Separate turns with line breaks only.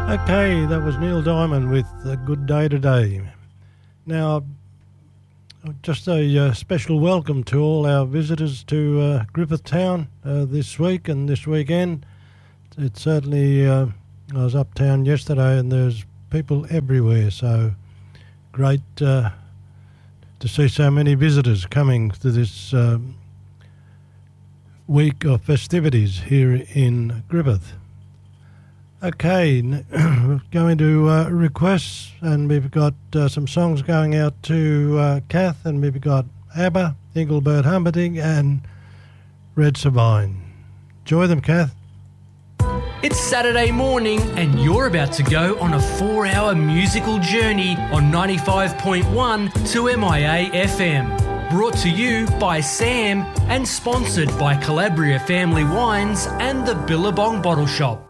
Okay, that was Neil Diamond with A Good Day Today. Now, just a special welcome to all our visitors to Griffith Town this week and this weekend. It's certainly, I was uptown yesterday and there's people everywhere, so great to see so many visitors coming to this week of festivities here in Griffith. Okay, we're going to requests, and we've got some songs going out to Kath, and we've got ABBA, Engelbert Humperdinck, and Red Sabine. Enjoy them, Kath.
It's Saturday morning, and you're about to go on a 4-hour musical journey on 95.1 to MIA FM. Brought to you by Sam and sponsored by Calabria Family Wines and the Billabong Bottle Shop.